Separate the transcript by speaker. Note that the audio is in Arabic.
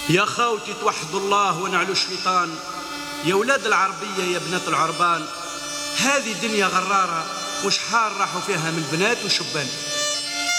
Speaker 1: يا خاوتي توحدوا الله ونعلوا الشيطان، يا ولاد العربية يا بنات العربان، هذه دنيا غرارة وشحال راحوا فيها من بنات وشبان.